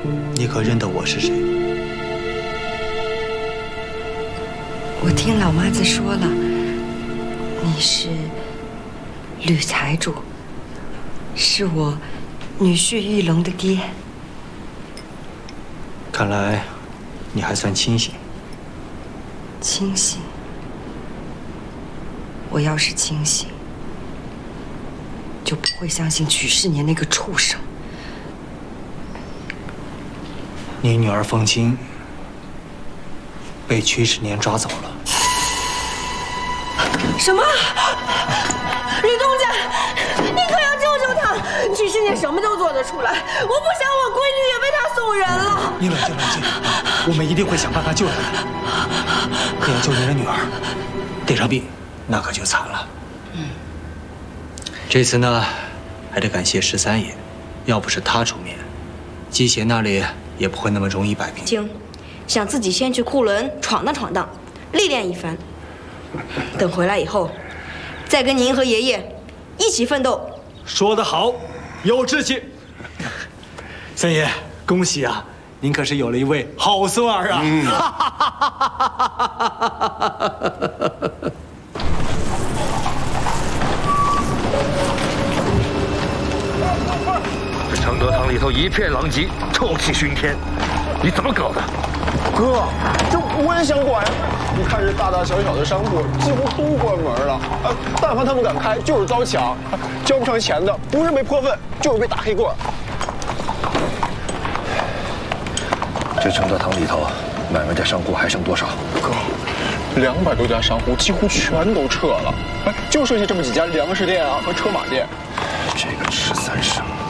你可认得我是谁？ 我听老妈子说了，你是吕财主，是我女婿玉龙的爹。 看来你还算清醒。 清醒？我要是清醒，就不会相信曲世年那个畜生。 你女儿凤青被曲世年抓走了。 什么？吕东家，你可要救救他！曲世年什么都做得出来，我不想我闺女也被他送人了。 你冷静冷静，我们一定会想办法救她的。你要救你的女儿，得上病，那可就惨了。这次呢，还得感谢13爷，要不是他出面，姬贤那里也不会那么容易摆平。 请，想自己先去库伦闯荡闯荡，历练一番，等回来以后，再跟您和爷爷一起奋斗。 说得好，有志气。三爷，恭喜啊！您可是有了一位好孙儿啊！ 这承德堂里头一片狼藉，臭气熏天，你怎么搞的？ 哥，这我也想管呀！你看这大大小小的商铺几乎都关门了，但凡他们敢开，就是遭抢，交不上钱的不是被泼粪，就是被打黑棍。 这承德堂里头，买卖的商户还剩多少？ 哥，200多家商户几乎全都撤了，就剩下这么几家粮食店啊和车马店。 这个13省。